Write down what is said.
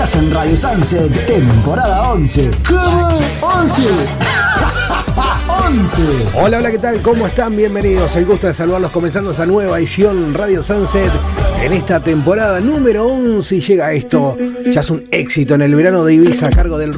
Estás en Radio Sunset, temporada 11. ¿Cómo? 11. 11. Hola, hola, ¿qué tal? ¿Cómo están? Bienvenidos. El gusto de saludarlos comenzando esta nueva edición Radio Sunset en esta temporada número 11 y llega esto. Ya es un éxito en el verano de Ibiza a cargo del